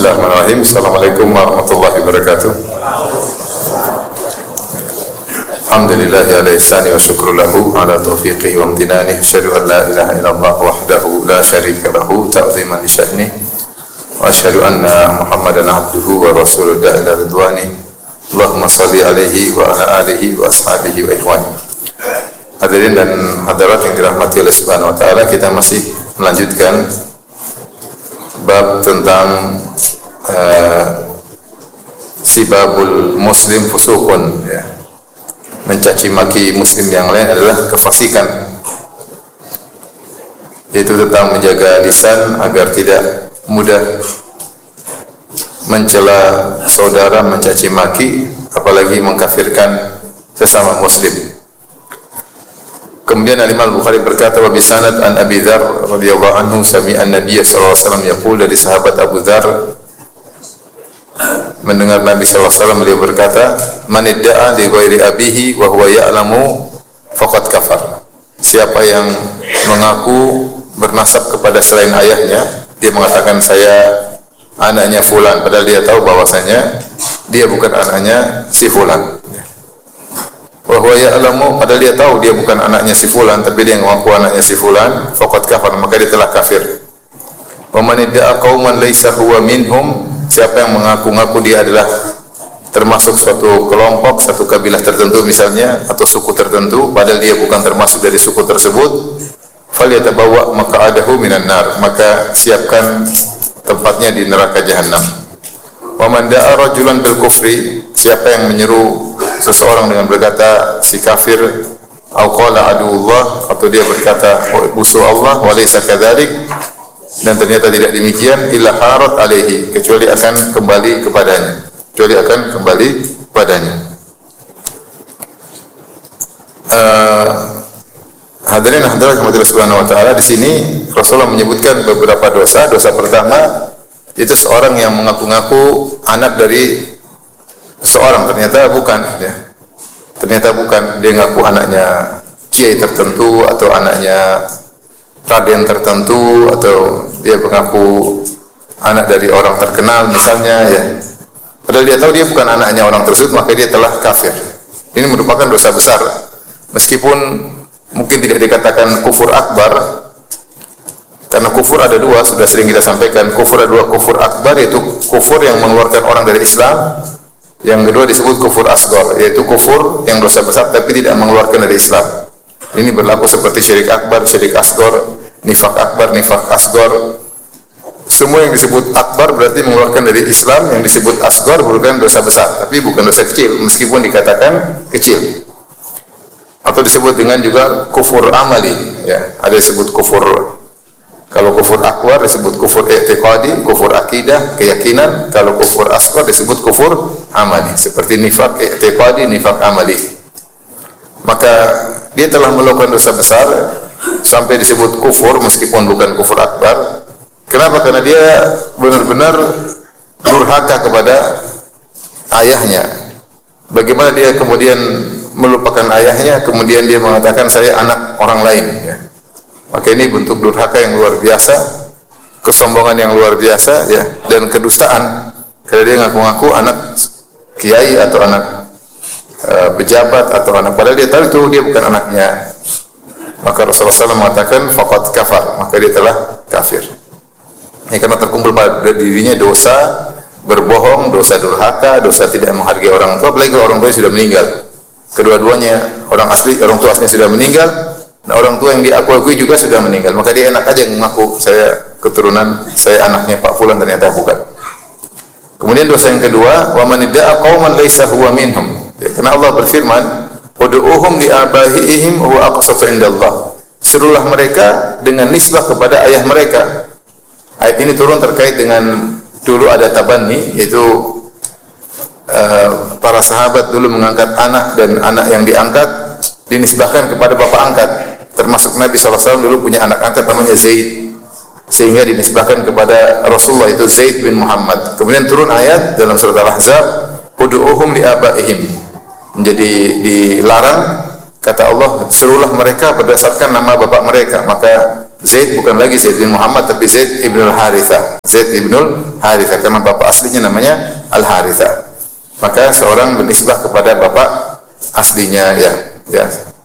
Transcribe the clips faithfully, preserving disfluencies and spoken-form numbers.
Bismillahirrahmanirrahim. Assalamualaikum warahmatullahi wabarakatuh. Alhamdulillahi ala ihsani wa syukru lahu ala taufiqihi wa amtinani. Asyhadu an la ilaha illallah wahdahu la syarika lahu ta'ziman li sya'ni. Wa asyhadu anna Muhammadan abduhu wa rasuluhu ila ridwani. Allahumma shalli alaihi wa ala alihi wa ashabihi wa ikhwani. Hadirin dan hadirat yang dirahmati oleh Subhanahu wa taala, kita masih melanjutkan bab tentang uh, sibabul muslim fusukun, ya. Mencaci maki muslim yang lain adalah kefasikan, yaitu tentang menjaga lisan agar tidak mudah mencela saudara, mencaci maki, apalagi mengkafirkan sesama muslim. Kemudian Imam Al-Bukhari berkata, wa bisanad an Abi Dzar radhiyallahu anhu sami'a an-nabiy sallallahu alaihi wasallam yaqul, dari sahabat Abu Dzar mendengar Nabi sallallahu alaihi wasallam beliau berkata, man idda'a li ghairi abihi wa huwa ya'lamu faqad kafar. Siapa yang mengaku bernasab kepada selain ayahnya, dia mengatakan saya anaknya fulan, padahal dia tahu bahwasanya dia bukan anaknya si fulan. Wa huwa ya'lamu, padahal dia tahu dia bukan anaknya si fulan, tapi dia mengaku anaknya si fulan, faqad kafar, maka dia telah kafir. Wa man idda'a qauman laysa huwa minhum, siapa yang mengaku-ngaku dia adalah termasuk suatu kelompok, satu kabilah tertentu misalnya, atau suku tertentu, padahal dia bukan termasuk dari suku tersebut, falyatabawwa maq'adahu minan nar, maka siapkan tempatnya di neraka jahanam. Wa man da'a rajulan bil kufri, siapa yang menyeru seseorang dengan berkata si kafir, au qala aduwullah, atau dia berkata musuh Allah, wa laysa kadzalik, dan ternyata tidak demikian, illa harat alaihi, kecuali akan kembali kepadanya, kecuali akan kembali kepadanya. Uh, hadirin hadirat Allah Subhanahu wa taala, di sini Rasulullah menyebutkan beberapa dosa. Dosa pertama itu seorang yang mengaku-ngaku anak dari seorang, ternyata bukan, ya. Ternyata bukan, dia ngaku anaknya kiai tertentu atau anaknya raden tertentu, atau dia mengaku anak dari orang terkenal misalnya, ya. Padahal dia tahu dia bukan anaknya orang tersebut, maka dia telah kafir. Ini merupakan dosa besar, meskipun mungkin tidak dikatakan kufur akbar, karena kufur ada dua, sudah sering kita sampaikan. Kufur ada dua, kufur akbar yaitu kufur yang mengeluarkan orang dari Islam. Yang kedua disebut kufur asghar, yaitu kufur yang dosa besar tapi tidak mengeluarkan dari Islam. Ini berlaku seperti syirik akbar, syirik asghar, nifak akbar, nifak asghar. Semua yang disebut akbar berarti mengeluarkan dari Islam, yang disebut asghar bukan dosa besar, tapi bukan dosa kecil meskipun dikatakan kecil. Atau disebut dengan juga kufur amali, ya. Ada disebut kufur, kalau kufur akbar disebut kufur i'tiqadi, kufur akidah, keyakinan. Kalau kufur asghar disebut kufur amali, seperti nifak i'tiqadi, nifak amali. Maka dia telah melakukan dosa besar sampai disebut kufur meskipun bukan kufur akbar. Kenapa? Karena dia benar-benar durhaka kepada ayahnya. Bagaimana dia kemudian melupakan ayahnya, kemudian dia mengatakan saya anak orang lain, ya. Maka ini bentuk durhaka yang luar biasa, kesombongan yang luar biasa, ya, dan kedustaan. Karena dia ngaku-ngaku anak kiai atau anak uh, pejabat atau anak, padahal dia tahu itu dia bukan anaknya. Maka Rasulullah shallallahu alaihi wasallam mengatakan faqad kafar, maka dia telah kafir. Ini karena terkumpul pada dirinya dosa berbohong, dosa durhaka, dosa tidak menghargai orang tua, apalagi orang tua sudah meninggal. Kedua-duanya orang asli, orang tua aslinya sudah meninggal. Nah, orang tua yang diakui juga sudah meninggal, maka dia enak aja mengaku saya keturunan, saya anaknya Pak Fulan, ternyata bukan. Kemudian dosa yang kedua, wa man idda'a qauman laysa huwa minhum. Ya, karena Allah berfirman, ud'uuhum li abaihim huwa aqsatu indallah. Serulah mereka dengan nisbah kepada ayah mereka. Ayat ini turun terkait dengan dulu ada tabanni, yaitu uh, para sahabat dulu mengangkat anak, dan anak yang diangkat dinisbahkan kepada bapak angkat. Termasuk Nabi shallallahu alaihi wasallam dulu punya anak angkat namanya Zaid, sehingga dinisbahkan kepada Rasulullah, itu Zaid bin Muhammad. Kemudian turun ayat dalam surat Al-Ahzab, ud'uuhum li abaihim, menjadi dilarang, kata Allah, serulah mereka berdasarkan nama bapak mereka. Maka Zaid bukan lagi Zaid bin Muhammad tapi Zaid ibn al-Harithah. Zaid ibn al-Harithah karena bapak aslinya namanya Al-Harithah. Maka seorang bernisbah kepada bapak aslinya ya, ya.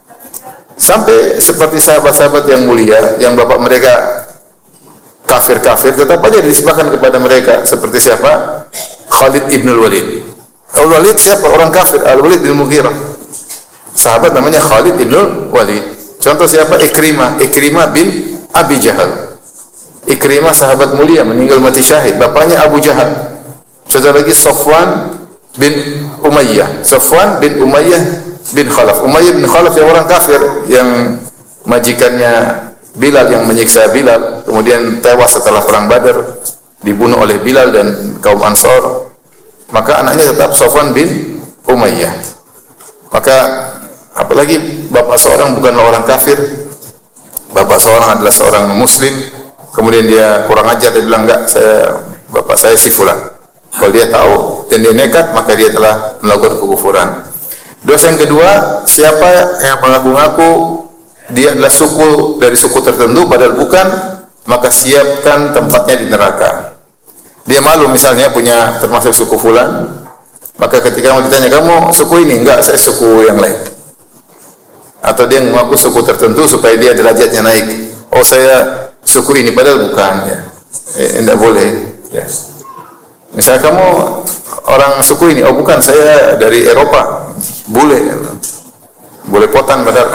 Sampai seperti sahabat-sahabat yang mulia yang bapak mereka kafir-kafir tetap aja dinisbahkan kepada mereka. Seperti siapa? Khalid ibn al-Walid. Al-Walid siapa? Orang kafir. Al-Walid bin Mughirah. Sahabat namanya Khalid ibn al-Walid. Contoh siapa? Ikrimah. Ikrimah bin Abi Jahal. Ikrimah sahabat mulia meninggal mati syahid. Bapaknya Abu Jahal. Contoh lagi Safwan bin Umayyah. Safwan bin Umayyah bin Khalaf. Umayyah bin Khalaf yang orang kafir yang majikannya Bilal yang menyiksa Bilal, kemudian tewas setelah perang Badar, dibunuh oleh Bilal dan kaum Ansor. Maka anaknya tetap Safwan bin Umayyah. Maka apalagi bapak seorang bukanlah orang kafir. Bapak seorang adalah seorang muslim. Kemudian dia kurang ajar, dia bilang enggak, saya bapak saya si fulan. Kalau dia tahu dan dia nekat, maka dia telah melakukan kekufuran. Dosa yang kedua, siapa yang mengaku-ngaku dia adalah suku dari suku tertentu padahal bukan, maka siapkan tempatnya di neraka. Dia malu misalnya punya termasuk suku fulan, maka ketika mau ditanya, kamu suku ini? Enggak, saya suku yang lain. Atau dia mengaku suku tertentu supaya dia derajatnya naik. Oh, saya suku ini padahal bukan, ya. Eh, tidak boleh, ya. Misalnya kamu orang suku ini, oh bukan, saya dari Eropa. Boleh, boleh potan padahal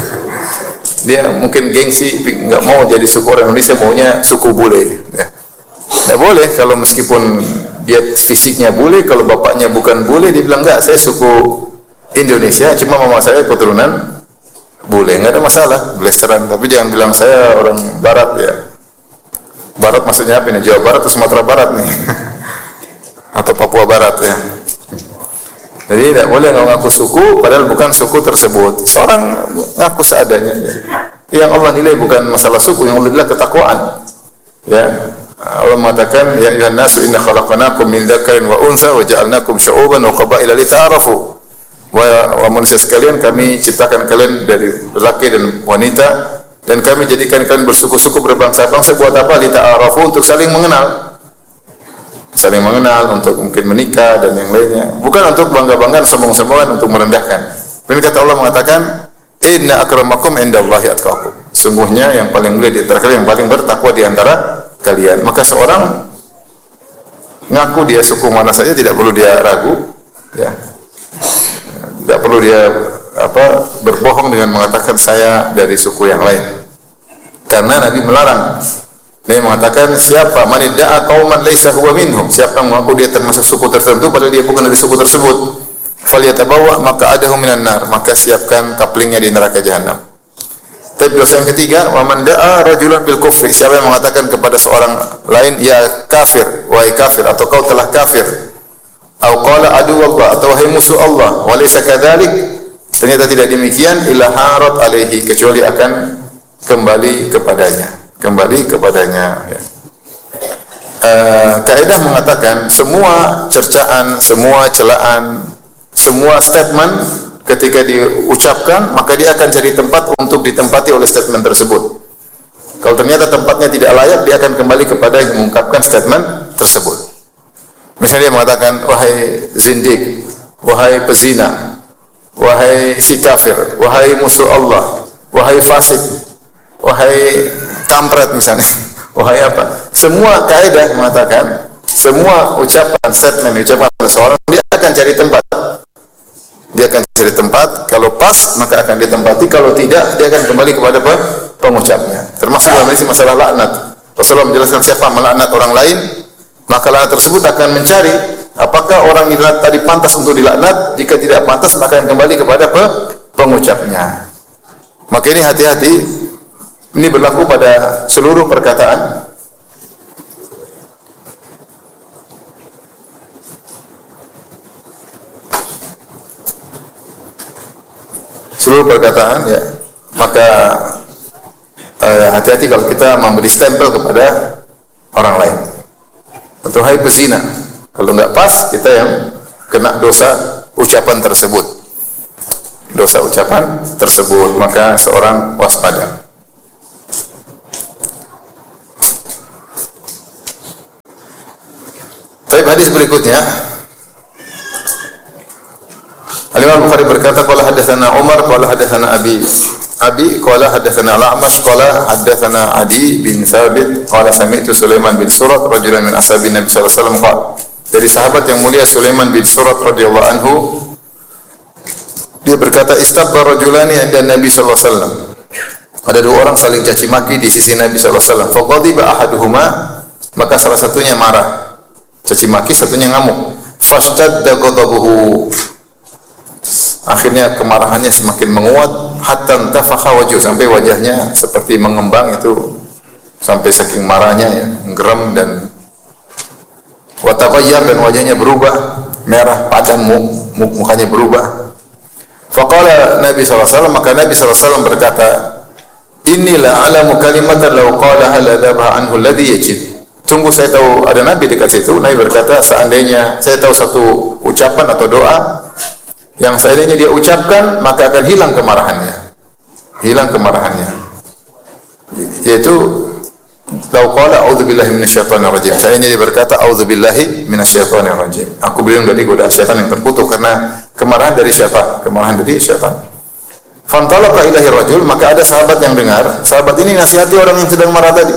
dia mungkin gengsi, nggak mau jadi suku orang Indonesia, maunya suku bule. Ya. Nggak boleh kalau meskipun dia fisiknya bule, kalau bapaknya bukan bule, dia bilang nggak, saya suku Indonesia, cuma mama saya keturunan bule, nggak ada masalah, blasteran. Tapi jangan bilang saya orang Barat ya. Barat maksudnya apa nih? Jawa Barat atau Sumatera Barat nih? Atau Papua Barat ya. Jadi tidak boleh ngaku suku padahal bukan suku tersebut. Seorang ngaku seadanya. Yang Allah nilai bukan masalah suku, yang Allah nilai ketakwaan. Ya. Allah mengatakan, ya ayyuhan nasu inna khalaqnakum min dzakarin wa untha wa ja'alnakum syu'uban wa qabaila lita'arafu. Wa manusia sekalian, kami ciptakan kalian dari lelaki dan wanita dan kami jadikan kalian bersuku-suku berbangsa-bangsa buat apa? Lita'arafu, untuk saling mengenal. Saling mengenal, untuk mungkin menikah dan yang lainnya. Bukan untuk bangga-banggaan, sombong-sombongan, untuk merendahkan. Dan kata Allah mengatakan, inna akramakum indallahi atqakum. Sungguhnya yang paling mulia di antara kalian, yang paling bertakwa di antara kalian. Maka seorang ngaku dia suku mana saja tidak perlu dia ragu, ya. Tidak perlu dia apa berbohong dengan mengatakan saya dari suku yang lain. Karena Nabi melarang. Dia mengatakan, siapa man idda'a qauman laisa huwa minhum, siapa yang mengaku dia termasuk suku tertentu padahal dia bukan dari suku tersebut, falyatabawwa maq'adahu minan nar, maka siapkan kaplingnya di neraka jahanam. Tapi dosa yang ketiga, wa man da'a rajulan bil kufri, siapa yang mengatakan kepada seorang lain, ya kafir, wahai kafir, atau kau telah kafir, atau qala adu Allah, atau wahai musuh Allah, wa laysa kadzalik, ternyata tidak demikian, illa harat alaihi, kecuali akan kembali kepadanya. Kembali kepadanya. Ya. Uh, kaidah mengatakan semua cercaan, semua celaan, semua statement ketika diucapkan maka dia akan cari tempat untuk ditempati oleh statement tersebut. Kalau ternyata tempatnya tidak layak, dia akan kembali kepada yang mengungkapkan statement tersebut. Misalnya dia mengatakan, wahai zindik, wahai pezina, wahai si kafir, wahai musuh Allah, wahai fasik, wahai kampret misalnya, wahai apa? Semua kaidah mengatakan, semua ucapan, statement, ucapan seseorang, dia akan cari tempat. Dia akan cari tempat, kalau pas maka akan ditempati, kalau tidak dia akan kembali kepada pengucapnya. Termasuk dalam ini masalah laknat. Rasulullah menjelaskan siapa melaknat orang lain, maka laknat tersebut akan mencari apakah orang ini tadi pantas untuk dilaknat. Jika tidak pantas maka akan kembali kepada pengucapnya. Maka ini hati-hati. Ini berlaku pada seluruh perkataan. Seluruh perkataan ya. Maka eh, hati-hati kalau kita memberi stempel kepada orang lain. Atau hai pezina. Kalau enggak pas, kita yang kena dosa ucapan tersebut. Dosa ucapan tersebut, maka seorang waspada. Baik, hadis berikutnya. Al-Imam Bukhari berkata, qala hadatsana Umar, qala hadatsana Abi Abi qala hadatsana Al-A'mash qala hadatsana Adi bin Thabit qala sami'tu Sulaiman bin Surat rajulan min ashabin Nabi sallallahu alaihi wasallam qala. Dari sahabat yang mulia Sulaiman bin Surat radhiyallahu anhu, dia berkata, istabba rajulani 'inda Nabi sallallahu alaihi wasallam. Ada dua orang saling caci maki di sisi Nabi sallallahu alaihi wasallam. Faqadiba ahaduhuma, maka salah satunya marah. Caci maki, satunya ngamuk. Fashtadda ghadabuhu. Akhirnya kemarahannya semakin menguat hatta tafakha wajhu, sampai wajahnya seperti mengembang itu, sampai saking marahnya ya, geram dan wa taghayyar, dan wajahnya berubah merah padam, mukanya berubah. Faqala Nabi sallallahu alaihi wasallam, maka Nabi sallallahu alaihi wasallam berkata, inilah alamu kalimatan law qalaha la dhabha anhu alladhi yajid. Tunggu, saya tahu ada Nabi dekat situ. Nabi berkata, seandainya saya tahu satu ucapan atau doa yang seandainya dia ucapkan maka akan hilang kemarahannya. Hilang kemarahannya. Yaitu law qala a'udzubillahi minasyaitonir rajim. Seandainya dia berkata a'udzubillahi minasyaitonir rajim. Aku berlindung dari godaan syaitan yang terkutuk, karena kemarahan dari siapa? Kemarahan dari syaitan. Fantalaqa ilahi rajul, maka ada sahabat yang dengar. Sahabat ini nasihati orang yang sedang marah tadi.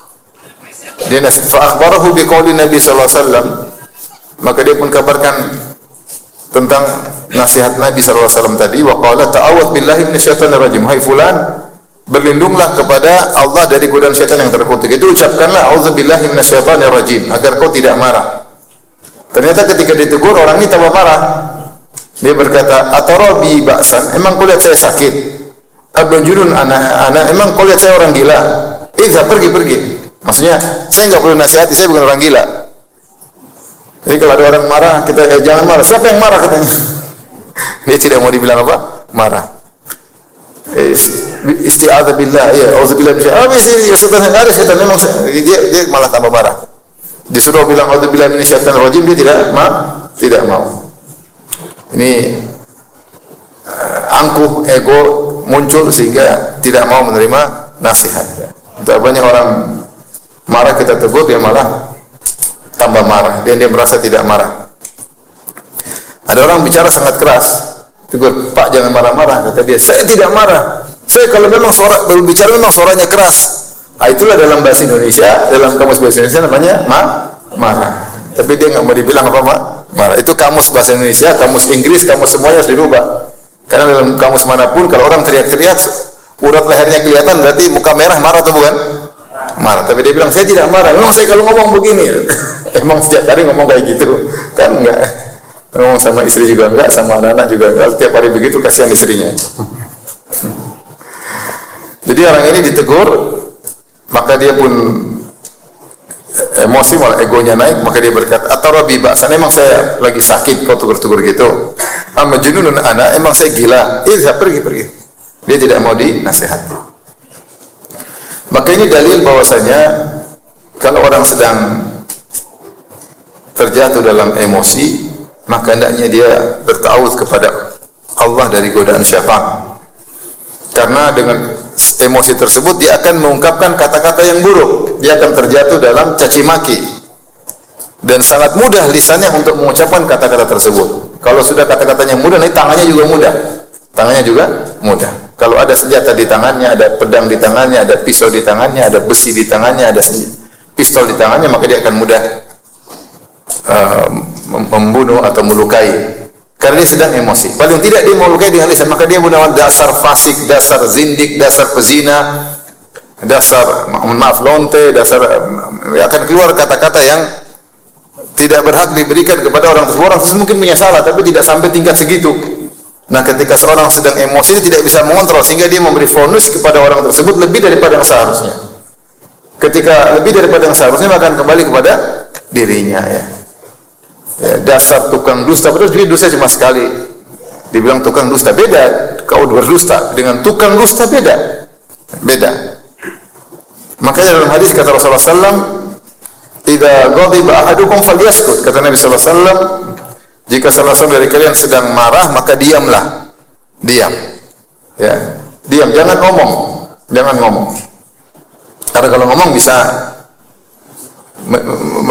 Dia nasihat, fa akhbarahu biqauli Nabi sallallahu alaihi wasallam. Maka dia pun kabarkan tentang nasihat Nabi sallallahu alaihi wasallam tadi. Wa qala ta'awwadz billahi minasyaitonir rajim. Hai fulan, berlindunglah kepada Allah dari godaan syaitan yang terkutuk. Itu ucapkanlah auzubillahi minasyaitonir rajim agar kau tidak marah. Ternyata ketika ditegur, orang ini tambah marah. Dia berkata, atarabi ba'san, emang kau lihat saya sakit? Abdul junun anak anak, emang kau lihat saya orang gila? Idza, pergi pergi. Maksudnya, saya enggak perlu nasihati, saya bukan orang gila. Jadi kalau ada orang marah, kita eh, jangan marah. Siapa yang marah katanya? Dia tidak mau dibilang apa? Marah. Isti'adzah billah, ya, auzubillah min syaitan. Ah, ya setan ada setan, memang dia dia malah tambah marah. Disuruh bilang auzubillah min syaitanir rajim, dia tidak mau, tidak mau. Ini uh, angkuh ego muncul sehingga tidak mau menerima nasihat. Untuk banyak orang marah kita tegur, dia malah tambah marah, dan dia merasa tidak marah. Ada orang bicara sangat keras, tegur, Pak jangan marah-marah, kata dia, saya tidak marah, saya kalau memang suara berbicara memang suaranya keras. Ah, itulah dalam bahasa Indonesia, dalam kamus bahasa Indonesia namanya ma marah. Tapi dia nggak mau dibilang apa mak marah. Itu kamus bahasa Indonesia, kamus Inggris, kamus semuanya harus dirubah. Karena dalam kamus manapun kalau orang teriak-teriak, urat lehernya kelihatan, berarti muka merah, marah atau bukan? Marah. Tapi dia bilang saya tidak marah. Memang saya kalau ngomong begini, emang setiap hari ngomong kayak gitu, kan enggak? Ngomong sama istri juga enggak, sama anak-anak juga enggak. Setiap hari begitu, kasihan istrinya. Jadi orang ini ditegur, maka dia pun emosi, malah egonya naik, maka dia berkata, atarabi ba'san, emang saya lagi sakit kau tugur-tugur gitu. Amma jununun ana, emang saya gila. Iya, pergi pergi. Dia tidak mau dinasihati. Maka ini dalil bahwasanya kalau orang sedang terjatuh dalam emosi, maka hendaknya dia bertawuz kepada Allah dari godaan syaitan. Karena dengan emosi tersebut dia akan mengungkapkan kata-kata yang buruk, dia akan terjatuh dalam caci maki, dan sangat mudah lisannya untuk mengucapkan kata-kata tersebut. Kalau sudah kata-katanya mudah, nanti tangannya juga mudah, tangannya juga mudah. Kalau ada senjata di tangannya, ada pedang di tangannya, ada pisau di tangannya, ada besi di tangannya, ada pistol di tangannya, maka dia akan mudah uh, membunuh atau melukai. Karena dia sedang emosi. Paling tidak dia mau lukai dengan lisan, maka dia menggunakan dasar fasik, dasar zindik, dasar pezina, dasar maaf lonte, dasar akan keluar kata-kata yang tidak berhak diberikan kepada orang tersebut. Orang tersebut mungkin punya salah, tapi tidak sampai tingkat segitu. Nah, ketika seorang sedang emosi, dia tidak bisa mengontrol, sehingga dia memberi vonis kepada orang tersebut lebih daripada yang seharusnya. Ketika lebih daripada yang seharusnya, maka akan kembali kepada dirinya, ya. Ya, dasar tukang dusta, padahal dia dusta cuma sekali. Dibilang tukang dusta, beda. Kau berdusta dengan tukang dusta, beda. Beda. Makanya dalam hadis kata Rasulullah sallallahu alaihi wasallam, "Idza ghadiba ahadukum falyaskut." Kata Nabi sallallahu alaihi wasallam, jika salah seorang dari kalian sedang marah, maka diamlah. Diam. Ya, diam, jangan ngomong. Jangan ngomong. Karena kalau ngomong bisa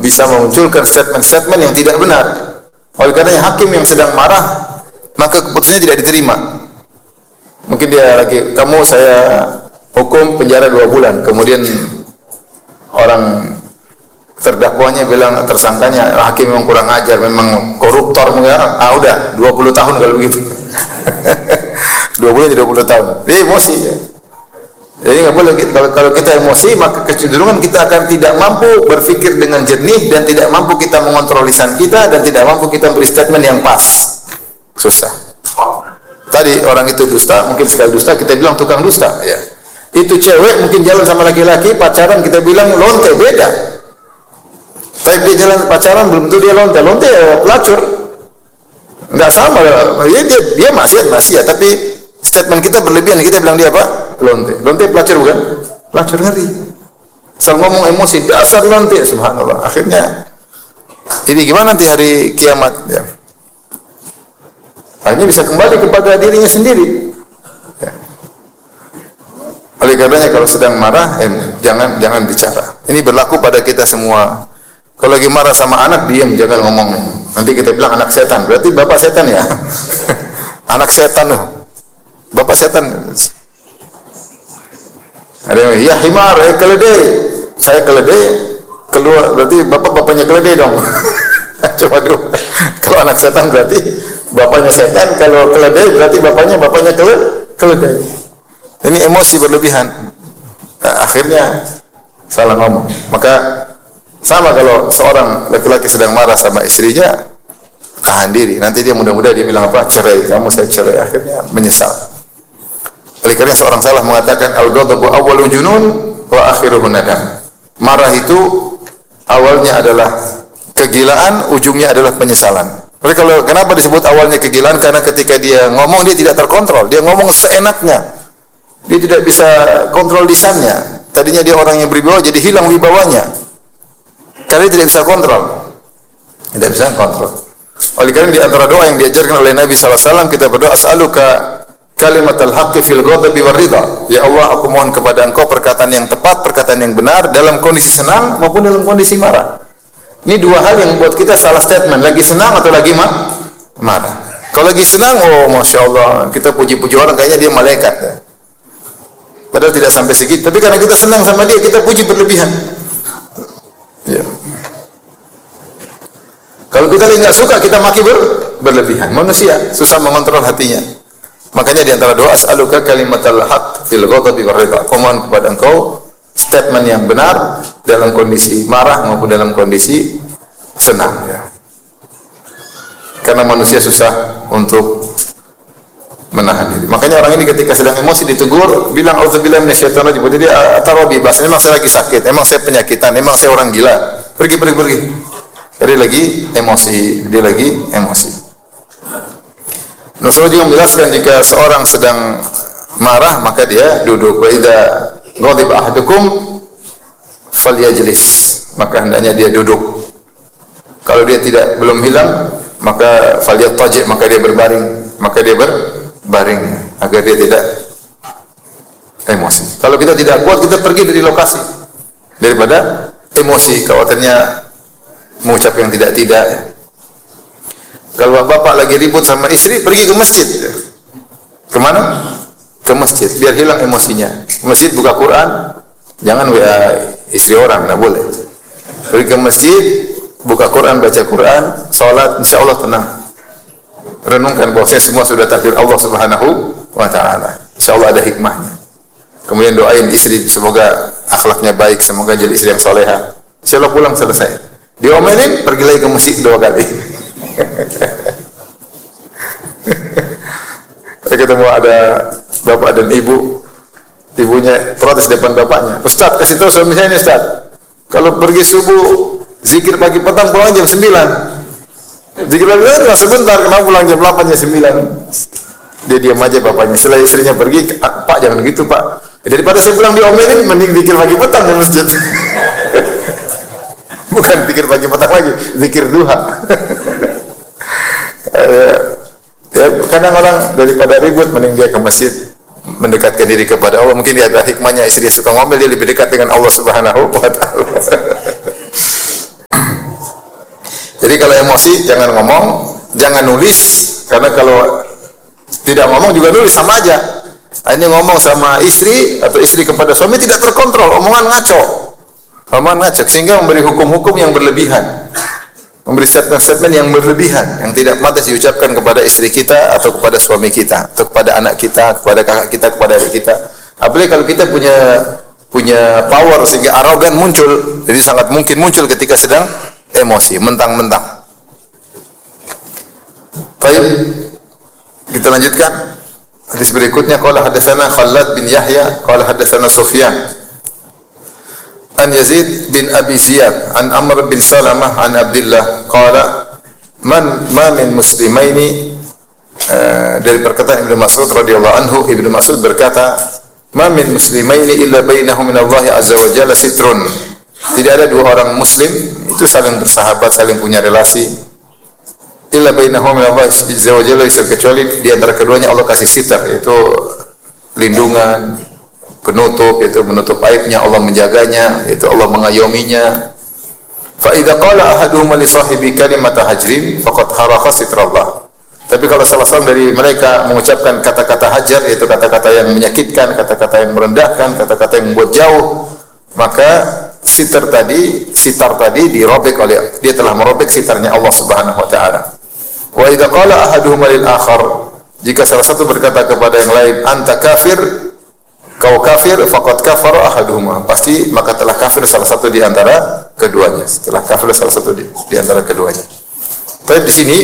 bisa memunculkan statement-statement yang tidak benar. Oleh karenanya hakim yang sedang marah, maka keputusannya tidak diterima. Mungkin dia lagi, kamu saya hukum penjara dua bulan. Kemudian orang terdakwanya bilang, tersangkanya, hakim memang kurang ajar, memang koruptor, ah udah dua puluh tahun kalau begitu. dua bulan jadi dua puluh tahun. Dia emosi. Ya. Jadi nggak boleh, kalau kalau kita emosi maka kecenderungan kita akan tidak mampu berpikir dengan jernih dan tidak mampu kita mengontrol lisan kita dan tidak mampu kita beri statement yang pas. Susah. Tadi orang itu dusta, mungkin sekali dusta kita bilang tukang dusta, ya. Itu cewek mungkin jalan sama laki-laki pacaran kita bilang lonte, beda. Tapi dia jalan pacaran belum tentu dia lonte, lonte ya pelacur. Enggak sama, dia dia, dia maksiat maksiat, tapi statement kita berlebihan, kita bilang dia apa? Lonte. Lonte pelacur bukan? Pelacur ngeri. Asal ngomong emosi, dasar lonte, subhanallah. Akhirnya ini gimana nanti hari kiamat, ya. Hanya bisa kembali kepada dirinya sendiri. Ya. Oleh karenanya kalau sedang marah, eh, jangan jangan bicara. Ini berlaku pada kita semua. Kalau lagi marah sama anak, diam, jangan ngomong. Nanti kita bilang anak setan. Berarti bapak setan ya? Anak setan loh. Bapak setan. Ada yang, ya himar, eh keledai. Saya keledai, keluar, berarti bapak-bapaknya keledai dong. Coba dulu. Kalau anak setan berarti bapaknya setan, kalau keledai berarti bapaknya bapaknya keledai. Ini emosi berlebihan. Nah, akhirnya salah ngomong. Maka sama kalau seorang laki-laki sedang marah sama istrinya, tahan diri. Nanti dia mudah-mudahan dia bilang apa? Cerai, kamu saya cerai. Akhirnya menyesal. Oleh karena seorang salah mengatakan al-ghadabu awwalu junun wa akhiruhu nadam. Marah itu awalnya adalah kegilaan, ujungnya adalah penyesalan. Tapi kalau kenapa disebut awalnya kegilaan? Karena ketika dia ngomong dia tidak terkontrol. Dia ngomong seenaknya. Dia tidak bisa kontrol lisannya. Tadinya dia orang yang berwibawa jadi hilang wibawanya. Karena dia tidak bisa kontrol. Tidak bisa kontrol. Oleh karena di antara doa yang diajarkan oleh Nabi sallallahu alaihi wasallam kita berdoa as'aluka kalimatal haqqi fil ghadabi war ridha. Ya Allah, aku mohon kepada Engkau perkataan yang tepat, perkataan yang benar dalam kondisi senang maupun dalam kondisi marah. Ini dua hal yang membuat kita salah statement, lagi senang atau lagi ma marah. Kalau lagi senang, oh Masya Allah, kita puji-puji orang kayaknya dia malaikat. Ya. Padahal tidak sampai segitu. Tapi karena kita senang sama dia, kita puji berlebihan. Ya. Kalau kita lagi nggak suka, kita maki ber berlebihan. Manusia susah mengontrol hatinya. Makanya di antara doa, as'aluka kalimatal haqq fil ghadabi war ridha. Mohon kepada Engkau statement yang benar dalam kondisi marah maupun dalam kondisi senang. Ya. Karena manusia susah untuk menahan diri. Makanya orang ini ketika sedang emosi ditegur, bilang auzubillahi minasyaitonir rajim. Jadi atarabi, bahasa memang saya lagi sakit, memang saya penyakitan, memang saya orang gila. Pergi pergi pergi. Dia lagi emosi, dia lagi emosi. Rasulullah juga menjelaskan jika seorang sedang marah maka dia duduk. Wa idza ghadiba ahadukum falyajlis. Maka hendaknya dia duduk. Kalau dia tidak belum hilang maka falyattaji, maka dia berbaring, maka dia berbaring agar dia tidak emosi. Kalau kita tidak kuat kita pergi dari lokasi daripada emosi khawatirnya mengucap yang tidak-tidak. Kalau bapak lagi ribut sama istri, pergi ke masjid. Kemana? Ke masjid, biar hilang emosinya. Masjid buka Quran, jangan W A istri orang, tidak boleh. Pergi ke masjid, buka Quran, baca Quran, salat, insya Allah tenang. Renungkan bahwasanya semua sudah takdir Allah Subhanahu wa Ta'ala. Insya Allah ada hikmahnya. Kemudian doain istri, semoga akhlaknya baik, semoga jadi istri yang soleha. Insya Allah pulang selesai. Diomelin, pergi lagi ke masjid dua kali. Saya ketemu ada bapak dan ibu, ibunya protes depan bapaknya. Ustaz, kasih tahu suami saya ini Ustaz, kalau pergi subuh zikir pagi petang pulang jam sembilan. Zikir pagi petang sebentar, kenapa pulang jam delapan jam sembilan? Dia diam aja bapaknya. Setelah istrinya pergi, Pak jangan gitu Pak. Daripada saya pulang diomelin, mending zikir pagi petang di masjid. Bukan zikir pagi petang lagi, zikir duha. Ya, kadang orang daripada ribut mending dia ke masjid mendekatkan diri kepada Allah. Mungkin dia ada hikmahnya, istri suka ngomel, dia lebih dekat dengan Allah Subhanahu wa Ta'ala. kalau emosi jangan ngomong, jangan nulis, karena kalau tidak ngomong juga nulis sama aja. Ini ngomong sama istri atau istri kepada suami tidak terkontrol, omongan ngaco, omongan ngaco, sehingga memberi hukum-hukum yang berlebihan, memberi statement-statement yang berlebihan, yang tidak pantas diucapkan kepada istri kita atau kepada suami kita, atau kepada anak kita, kepada kakak kita, kepada adik kita. Apalagi kalau kita punya punya power sehingga arogan muncul, jadi sangat mungkin muncul ketika sedang emosi, mentang-mentang. Baik, kita lanjutkan. Hadis berikutnya, qala hadatsana Khalad bin Yahya qala hadatsana Sufyan an Yazid bin Abi Ziyad an Amr bin Salamah an Abdullah qala man ma min muslimaini, uh, dari perkataan Ibnu Mas'ud radhiyallahu anhu, Ibnu Mas'ud berkata, ma min muslimaini illa bainahum min Allah azza wa jalla sitrun. Tidak ada dua orang muslim itu saling bersahabat, saling punya relasi, illa bainahum min Allah azza wa jalla, kecuali di antara keduanya Allah kasih sitar, yaitu lindungan, penutup, yaitu menutup aibnya, Allah menjaganya, yaitu Allah mengayominya. Fa idza qala ahaduhum li sahibi kalimata hajrin faqad haraka sitrallah. Tapi kalau salah seorang dari mereka mengucapkan kata-kata hajar, yaitu kata-kata yang menyakitkan, kata-kata yang merendahkan, kata-kata yang membuat jauh, maka sitar tadi, sitar tadi dirobek oleh, dia telah merobek sitarnya Allah Subhanahu wa taala. Wa idza qala ahaduhum lil akhar, jika salah satu berkata kepada yang lain, anta kafir, kau kafir, faqad kafara ahaduhuma, pasti maka telah kafir salah satu di antara keduanya. Setelah kafir salah satu di, di antara keduanya. Tapi di sini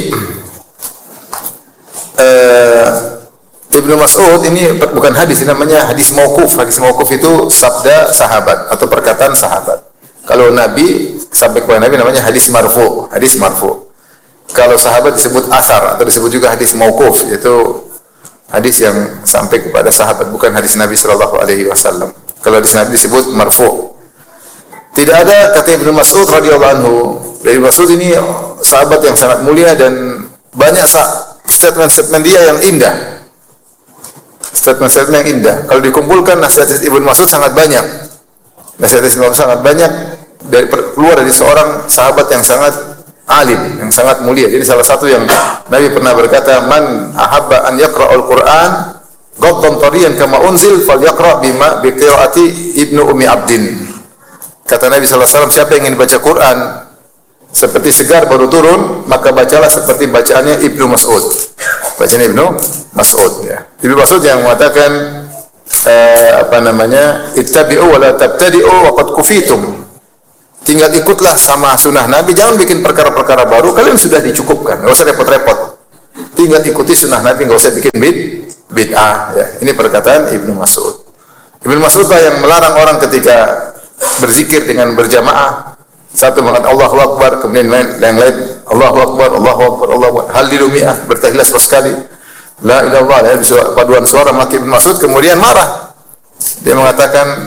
uh, Ibnu Mas'ud ini bukan hadis, ini namanya hadis mauquf. Hadis mauquf itu sabda sahabat atau perkataan sahabat. Kalau Nabi sampai kepada Nabi namanya hadis marfu, hadis marfu. Kalau sahabat disebut asar atau disebut juga hadis mauquf, yaitu hadis yang sampai kepada sahabat, bukan hadis Nabi sallallahu alaihi wasallam. Kalau hadis Nabi disebut marfu. Tidak ada, kata Ibnu Mas'ud radhiyallahu anhu. Ibnu Mas'ud ini sahabat yang sangat mulia dan banyak statement-statement dia yang indah. Statement-statement yang indah. Kalau dikumpulkan nasihat Ibnu Mas'ud sangat banyak. Nasihat Ibnu Mas'ud sangat banyak dari keluar dari seorang sahabat yang sangat alim, yang sangat mulia. Jadi salah satu yang Nabi pernah berkata, man ahabba an yaqra'ul Qur'an ghaddan tariyan kama unzil falyaqra' bima biqira'ati Ibnu Ummi Abdin. Kata Nabi sallallahu alaihi wasallam, siapa yang ingin baca Quran seperti segar baru turun, maka bacalah seperti bacaannya Ibnu Mas'ud. Bacaan Ibnu Mas'ud, ya. Ibnu Mas'ud yang mengatakan eh, apa namanya? Ittabi'u wa la tabtadi'u wa qad kufitum. Tinggal ikutlah sama sunnah Nabi, jangan bikin perkara-perkara baru, kalian sudah dicukupkan, enggak usah repot-repot. Tinggal ikuti sunnah Nabi, enggak usah bikin bid bid'ah, ya. Ini perkataan Ibnu Mas'ud. Ibnu Mas'ud yang melarang orang ketika berzikir dengan berjamaah, satu mengatakan Allahu Akbar, kemudian yang lain Allahu Akbar, Allahu Akbar, Allahu Akbar, halilu mi'ah, bertahlilah sekali, la ilaha illallah, ya, paduan suara maki Ibnu Mas'ud, kemudian marah. Dia mengatakan,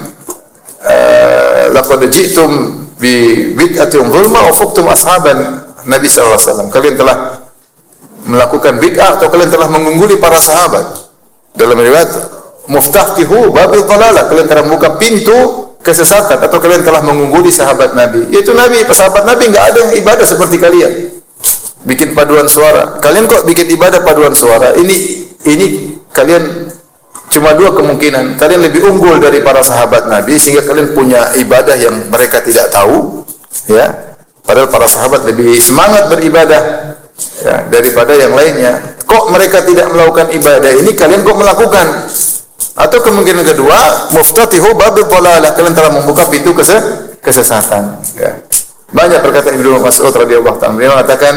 laqad ji'tum bi bid'atin zulma wa fuqtum ashaban Nabi sallallahu alaihi wasallam. Kalian telah melakukan bid'ah atau kalian telah mengungguli para sahabat. Dalam riwayat muftahihu babil dhalalah, kalian telah membuka pintu kesesatan atau kalian telah mengungguli sahabat Nabi. Yaitu Nabi, sahabat Nabi enggak ada yang ibadah seperti kalian. Bikin paduan suara. Kalian kok bikin ibadah paduan suara? Ini ini kalian cuma dua kemungkinan. Kalian lebih unggul dari para sahabat Nabi sehingga kalian punya ibadah yang mereka tidak tahu, ya. Padahal para sahabat lebih semangat beribadah, ya, daripada yang lainnya. Kok mereka tidak melakukan ibadah ini, kalian kok melakukan? Atau kemungkinan kedua, muftatihu babil dhalalah, kalian telah membuka pintu kesesatan, ya. Banyak perkataan Ibnu Mas'ud radhiyallahu ta'ala, dia mengatakan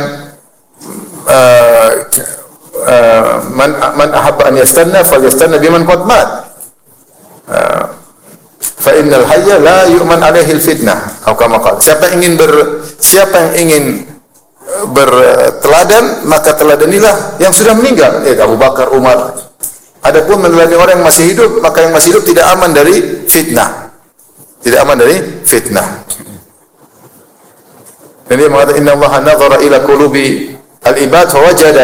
uh, Uh, man man ahabba an yastanna falyastanna biman qad mat. Uh, fa innal hayya la yu'man alaihi al-fitnah. Atau kama qala. Siapa yang ingin ber siapa yang ingin berteladan, maka teladanilah yang sudah meninggal, eh, Abu Bakar, Umar. Adapun meneladani orang yang masih hidup, maka yang masih hidup tidak aman dari fitnah. Tidak aman dari fitnah. Dan dia mengatakan inna Allah nazara ila qulubi al-ibad fa wajada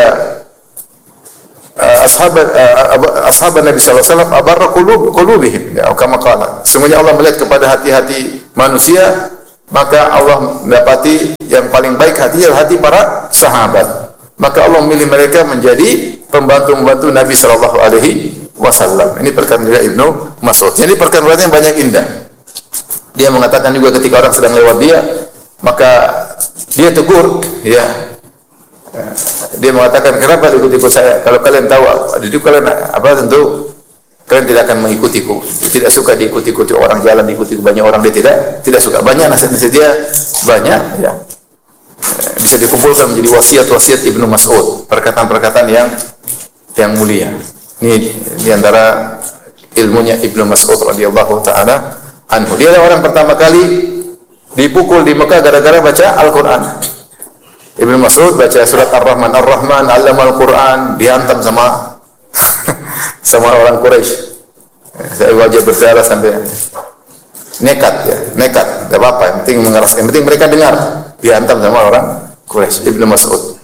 ashab ashab Nabi sallallahu alaihi wasallam abarra qulub qulubihim, ya, kama qala. Semuanya Allah melihat kepada hati-hati manusia maka Allah mendapati yang paling baik hati adalah hati para sahabat. Maka Allah memilih mereka menjadi pembantu-pembantu Nabi sallallahu alaihi wasallam. Ini perkataan dari Ibnu Mas'ud. Jadi perkataan yang banyak indah. Dia mengatakan juga ketika orang sedang lewat dia, maka dia tegur, ya. Dia mengatakan, kenapa ikut-ikut saya? Kalau kalian tahu, itu kalian apa tentu kalian tidak akan mengikutiku. Tidak suka diikuti-ikuti orang jalan, diikuti banyak orang, dia tidak tidak suka. Banyak nasihat-nasihat dia banyak, ya. Bisa dikumpulkan menjadi wasiat-wasiat Ibnu Mas'ud, perkataan-perkataan yang yang mulia. Ini di antara ilmunya Ibnu Mas'ud radhiyallahu taala anhu. Dia adalah orang pertama kali dipukul di Mekah gara-gara baca Al-Qur'an. Ibnu Mas'ud baca surat Ar-Rahman, Ar-Rahman 'allamal Qur'an, dihantam sama sama orang Quraisy. Saya wajah berdarah sampai nekat ya, nekat, enggak apa-apa, yang penting mengeras, yang penting mereka dengar, dihantam sama orang Quraisy. Ibnu Mas'ud.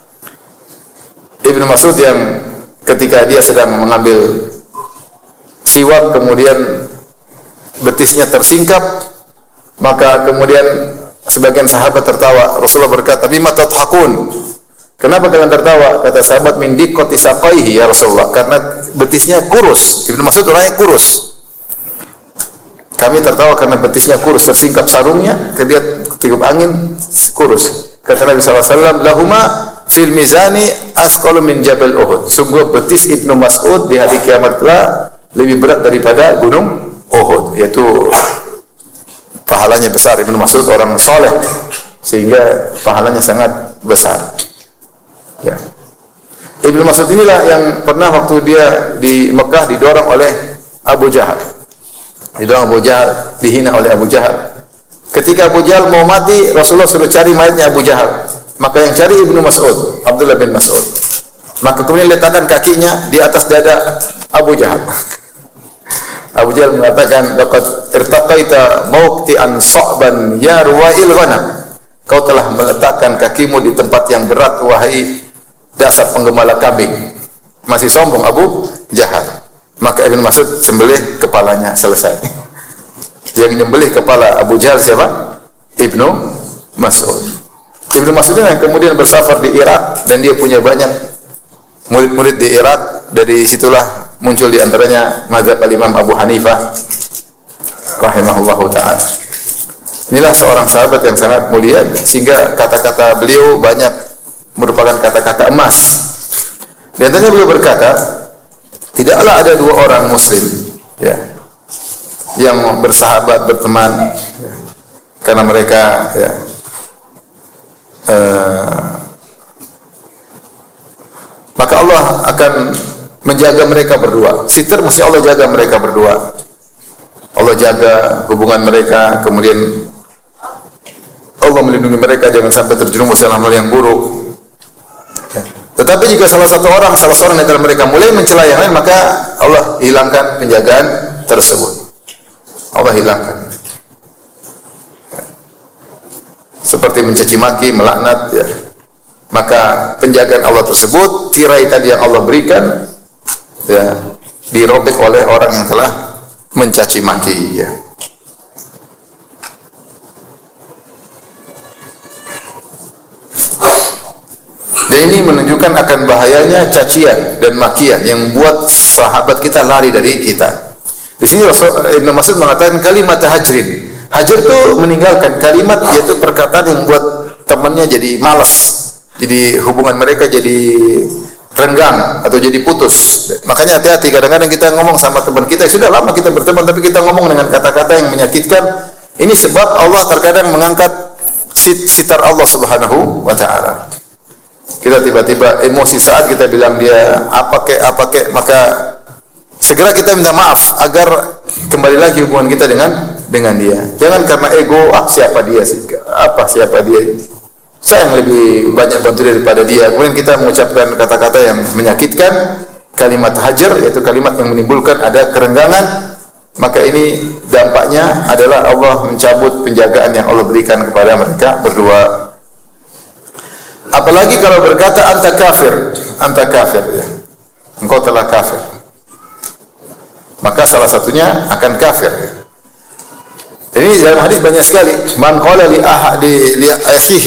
Ibnu Mas'ud yang ketika dia sedang mengambil siwak kemudian betisnya tersingkap, maka kemudian sebagian sahabat tertawa. Rasulullah berkata, "Bima tadhakun?" Kenapa kalian tertawa? Kata sahabat, "Min diqqati saqaihi ya Rasulullah." Karena betisnya kurus. Ibnu Mas'ud orangnya kurus. Kami tertawa karena betisnya kurus, tersingkap sarungnya, kemudian tiup angin kurus. Kata Nabi sallallahu alaihi wasallam, "Lahuma fil mizani asqalu min jabal Uhud." Sungguh betis Ibnu Mas'ud di hari kiamat kelak lebih berat daripada gunung Uhud, yaitu pahalanya besar. Ibnu Mas'ud orang soleh sehingga pahalanya sangat besar. Ya. Ibnu Mas'ud inilah yang pernah waktu dia di Mekah didorong oleh Abu Jahal. Didorong Abu Jahal, dihina oleh Abu Jahal. Ketika Abu Jahal mau mati, Rasulullah suruh cari mayatnya Abu Jahal. Maka yang cari Ibnu Mas'ud, Abdullah bin Mas'ud. Maka kemudian letakkan kakinya di atas dada Abu Jahal. Abu Jahal mengatakan, "Laqad irtaqaita mawqti'an sa'ban ya ruwa'il ghanam." Kau telah meletakkan kakimu di tempat yang berat, wahai dasar penggembala kambing. Masih sombong Abu Jahal. Maka Ibnu Mas'ud sembelih kepalanya, selesai. Yang menyembelih kepala Abu Jahal siapa? Ibnu Mas'ud. Ibnu Mas'ud yang kemudian bersafar di Irak dan dia punya banyak murid-murid di Irak. Dari situlah muncul di antaranya mazhab Imam Abu Hanifah rahimahullahu taala. Inilah seorang sahabat yang sangat mulia sehingga kata-kata beliau banyak merupakan kata-kata emas. Di antaranya beliau berkata, tidaklah ada dua orang muslim ya yang bersahabat, berteman ya, karena mereka ya uh, maka Allah akan menjaga mereka berdua. Sitir mesti Allah jaga mereka berdua. Allah jaga hubungan mereka, kemudian Allah melindungi mereka jangan sampai terjerumus dalam hal yang buruk. Tetapi jika salah satu orang, salah seorang dari mereka mulai mencela yang lain, maka Allah hilangkan penjagaan tersebut. Allah hilangkan. Seperti mencaci maki, melaknat, ya. Maka penjagaan Allah tersebut, tirai tadi yang Allah berikan, ya, dirobek oleh orang yang telah mencaci maki. Ya. Dan ini menunjukkan akan bahayanya cacian dan makian yang membuat sahabat kita lari dari kita. Di sini Ibnu Mas'ud mengatakan kalimat hajrin. Hajar itu meninggalkan kalimat, yaitu perkataan yang membuat temannya jadi malas. Jadi hubungan mereka jadi renggang atau jadi putus. Makanya hati-hati, kadang-kadang kita ngomong sama teman kita, sudah lama kita berteman tapi kita ngomong dengan kata-kata yang menyakitkan. Ini sebab Allah terkadang mengangkat sitar Allah Subhanahu wa taala. Kita tiba-tiba emosi saat kita bilang dia apa kek apa kek, maka segera kita minta maaf agar kembali lagi hubungan kita dengan dengan dia. Jangan karena ego, ah siapa dia sih, apa siapa dia, saya yang lebih banyak bantu daripada dia. Kemudian kita mengucapkan kata-kata yang menyakitkan, kalimat hajar, yaitu kalimat yang menimbulkan ada kerenggangan. Maka ini dampaknya adalah Allah mencabut penjagaan yang Allah berikan kepada mereka berdua. Apalagi kalau berkata anta kafir, anta kafir, ya. Engkau telah kafir. Maka salah satunya akan kafir. Ya. Ini dalam hadis banyak sekali. Man qala li ahadi li akhihi